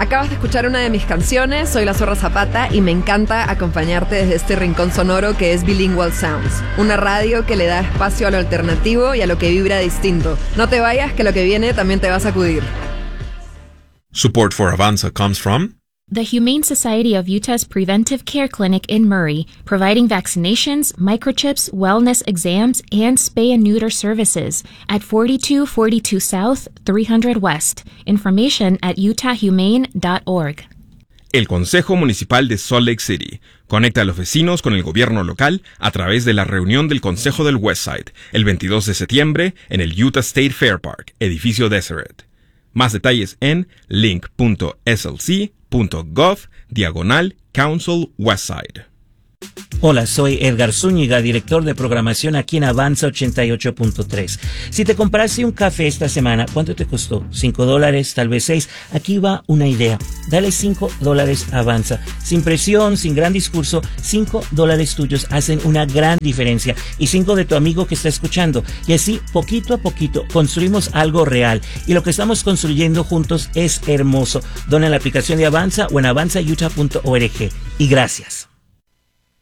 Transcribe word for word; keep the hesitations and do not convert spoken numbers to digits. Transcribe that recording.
Acabas de escuchar una de mis canciones, soy La Zorra Zapata y me encanta acompañarte desde este rincón sonoro que es Bilingual Sounds, una radio que le da espacio a lo alternativo y a lo que vibra distinto. No te vayas, que lo que viene también te va a sacudir. Support for Avanza comes from the Humane Society of Utah's Preventive Care Clinic in Murray, providing vaccinations, microchips, wellness exams, and spay and neuter services at forty-two forty-two South, three hundred West. Information at utah humane dot org. El Consejo Municipal de Salt Lake City conecta a los vecinos con el gobierno local a través de la reunión del Consejo del Westside, el veintidós de septiembre en el Utah State Fair Park, edificio Deseret. Más detalles en link punto s l c punto gov diagonal Council Westside. Hola, soy Edgar Zúñiga, director de programación aquí en Avanza ochenta y ocho punto tres. Si te compraste un café esta semana, ¿cuánto te costó? ¿Cinco dólares? ¿Tal vez seis? Aquí va una idea. Dale cinco dólares a Avanza. Sin presión, sin gran discurso, cinco dólares tuyos hacen una gran diferencia. Y cinco de tu amigo que está escuchando. Y así, poquito a poquito, construimos algo real. Y lo que estamos construyendo juntos es hermoso. Dona en la aplicación de Avanza o en avanza utah punto org. Y gracias.